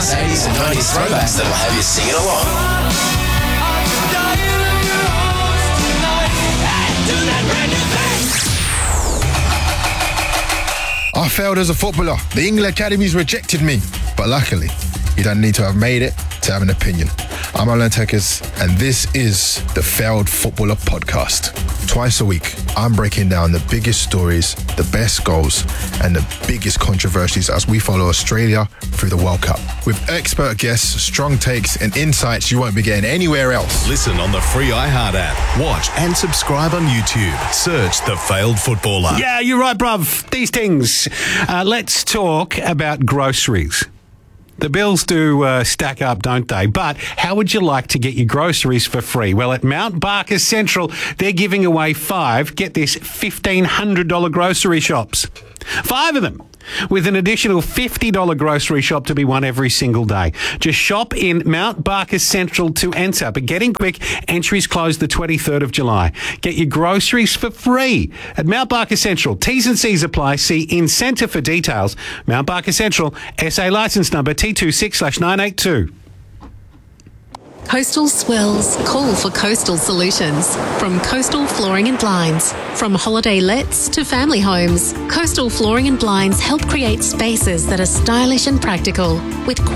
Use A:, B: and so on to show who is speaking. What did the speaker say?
A: class 80s and 90s throwbacks that'll have you singing along.
B: I failed as a footballer. The England academies rejected me. But luckily, you don't need to have made it to have an opinion. I'm Alan Tekers, and this is the Failed Footballer Podcast. Twice a week, I'm breaking down the biggest stories, the best goals, and the biggest controversies as we follow Australia through the World Cup. With expert guests, strong takes, and insights you won't be getting anywhere else.
C: Listen on the free iHeart app. Watch and subscribe on YouTube. Search The Failed Footballer.
D: Yeah, you're right, bruv. These things. Let's talk about groceries. The bills do stack up, don't they? But how would you like to get your groceries for free? Well, at Mount Barker Central, they're giving away 5, get this, $1,500 grocery shops. 5 of them, with an additional $50 grocery shop to be won every single day. Just shop in Mount Barker Central to enter. But getting quick, entries close the 23rd of July. Get your groceries for free at Mount Barker Central. T's and C's apply. See Incentive for details. Mount Barker Central, SA licence number T26/982.
E: Coastal swells call for coastal solutions. From Coastal Flooring and Blinds. From holiday lets to family homes, Coastal Flooring and Blinds help create spaces that are stylish and practical with